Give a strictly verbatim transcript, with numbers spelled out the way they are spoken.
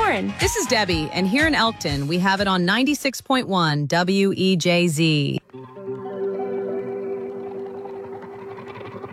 Lauren. This is Debbie, and here in Elkton, we have it on ninety-six point one W E J Z.